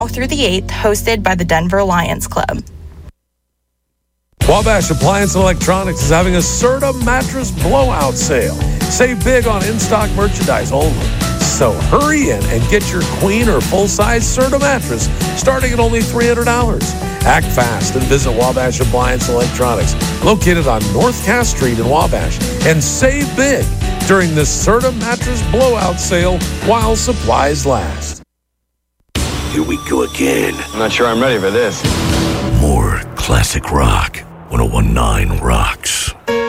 through the 8th, hosted by the Denver Lions Club. Wabash Appliance and Electronics is having a Serta mattress blowout sale. Save big on in-stock merchandise only. So hurry in and get your queen or full-size Serta mattress starting at only $300. Act fast and visit Wabash Appliance and Electronics, located on North Cass Street in Wabash, and save big during the Serta mattress blowout sale while supplies last. Here we go again. I'm not sure I'm ready for this. More classic rock. 101.9 rocks.